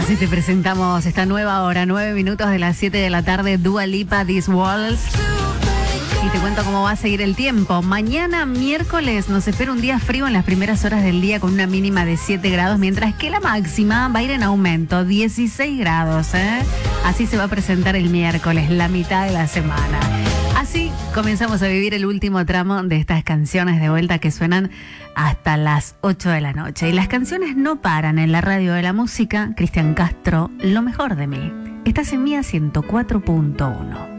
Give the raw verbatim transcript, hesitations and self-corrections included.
Así te presentamos esta nueva hora, nueve minutos de las siete de la tarde, Dua Lipa, These Walls. Y te cuento cómo va a seguir el tiempo. Mañana, miércoles, nos espera un día frío en las primeras horas del día con una mínima de siete grados, mientras que la máxima va a ir en aumento, dieciséis grados. ¿eh? Así se va a presentar el miércoles, la mitad de la semana. Así comenzamos a vivir el último tramo de estas canciones de vuelta que suenan hasta las ocho de la noche. Y las canciones no paran en la radio de la música. Cristian Castro, Lo mejor de mí. Estás en Mía ciento cuatro punto uno.